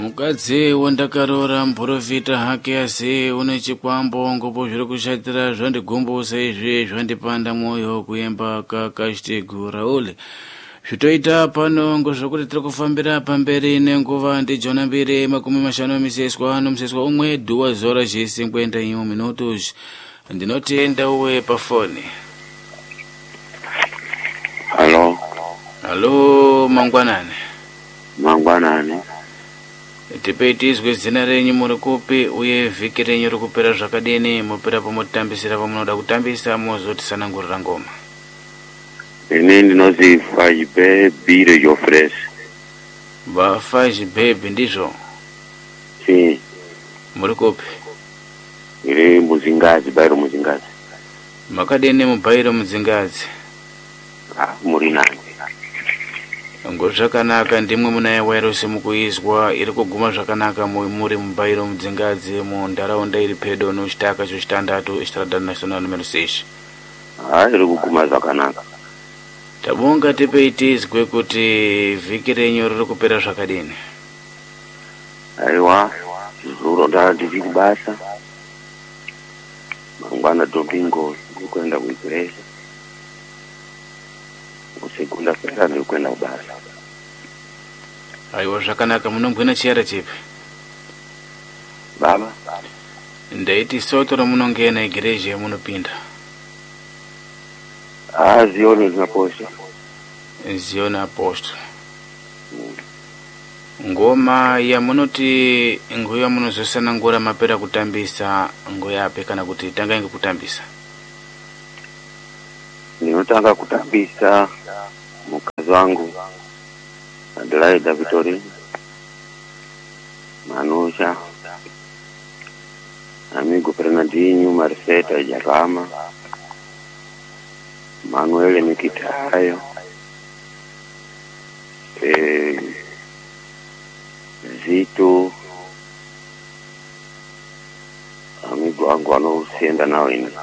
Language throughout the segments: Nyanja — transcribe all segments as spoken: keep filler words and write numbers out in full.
Mukadzi wandakarora muprofita hake asi une chikwambo ngopo zviri kushatira zvandigumbusa izvi zvandipanda mwoyo kuyemba kakashitegu Raul. Zvitoita pano ngozvokuti tiri kufambira pamberi nenguva ndi Jona mbiri makumi mashanu miseswa nomuseswa umwe duwa zora zvisinkwenda imwe minutos. Ndinoti ndauwe pafoni. Halo. Halo mangwanani. Mangwanani. Tipeitizwe zina renyu muri kupi uye vhiki renyu riri kupera zvakadini mupera pamotambisira pamunoda kutambisa mozotisanangurira ngoma. Ini ndinozi Fajibe Bire Jofres. Va Fajibe ndizvo? Si. Muri kupi? Iri Muzingazi, Bairo Muzingazi. Makadini mubairo Muzingazi? Ah, muri nani. Ngozvakanaka ndimwe munaye wairose mukuizwa iri kuguma zvakanaka muri mubairo Muzingazi muntaraunda iri pedo nochitaka chochitandatu Estrada Nacional numero seis. Ah, iri kuguma zvakanaka. Tabonga tipeitizwe kuti vhiki renyu riri kupera zvakadini. Aiwa, zuro ndara ndiri kubasa. Mangwana domingo ndikuenda kuigreja. Usekunda pera ndikuenda kubasa. Aiwa zvakanaka munongwina chiyara chipi? Baba? Ndaiti soto ramunongena igreja munopinda. Ah, Zioni zinaposha. Zioni apostle. Ngoma ya munoti nguya munozosanangura mapera kutambisa ngoyape kana kuti tanga inge kutambisa. Ninotanga kutambisa mukazi wangu Adelaida Victoria Manusha amigo Fernandinho Marceta Jakama Manuel Mikitayo eh, Zito amigo wangu wanaosienda nao ini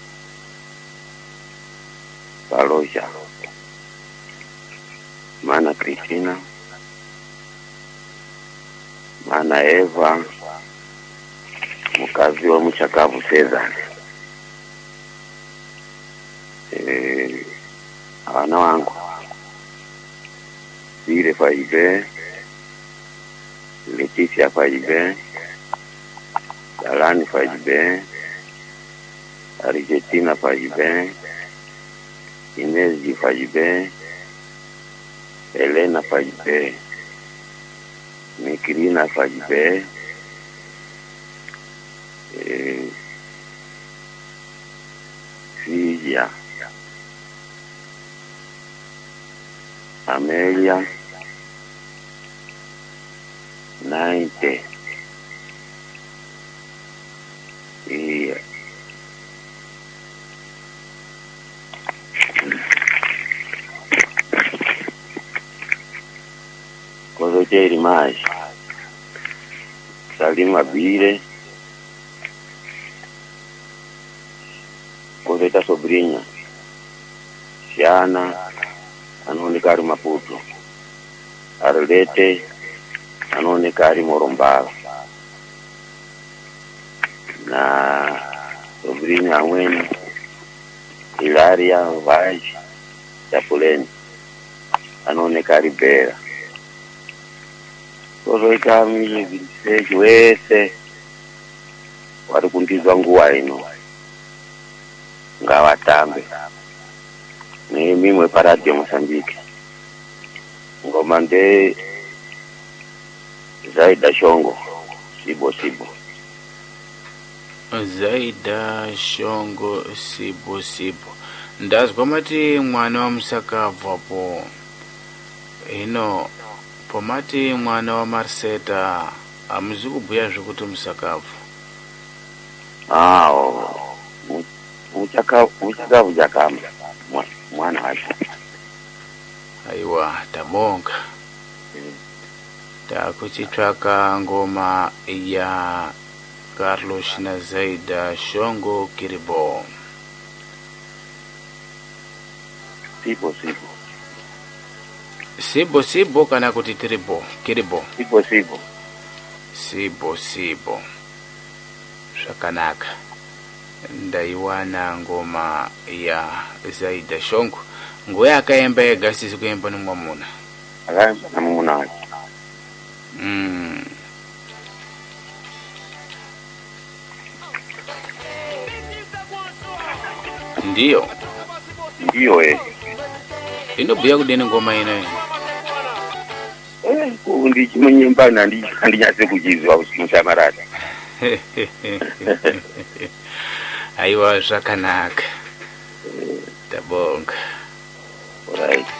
Paloja Mana Cristina Mana Eva mukazi wa Muchakavu Cesar eh ana wangu Bire Fajibe Leticia Fajibe Dalani Fajibe Argentina Fajibe Inez Fajibe Elena Fajibe Mikirina Fajibe eh Fija Amelia Nainte y Cosogeri mais Salima Bire Coseta Sobrinha Siana anoonekari Maputo Arlete anoonekari Morombala na Sobrinha amweni Hilaria Vai Chapuleni anoonekari Bera Kozoita miseji wese wari kundizwa nguwa ino ngavatambe nemimwe paradio Mozambique ngoma nde Zaida Shongo Sibo Sibo Zaida Shongo Sibo Sibo ndazwa mati mwana wa Musakavu apo ino pomati mwana wa Marceta amuzi kubhuya zvekuti Musakavu. Ah, Muchakavu Muchakavu Jakama mwana wacho. Aiwa tabonga. Takuchitsvaka ngoma ya Carlos na Zaida Shongo Kiribo. Sibo Sibo Sibo Sibo kana kuti tiribo Kiribo Sibo Sibo sibo sibo zvakanaka. Ndaiwana ngoma ya Zaida Shongo nguye akaemba ega sisi kuemba nomwamuna akaemba namuna wake. mm. Ndiyo ndiyo eh inobhuya kudini ngoma ino eh ndichimunyemba nandi andinyase kuchizwa muchamarata. Aiwa zvakanaka. Tabonga. Alright.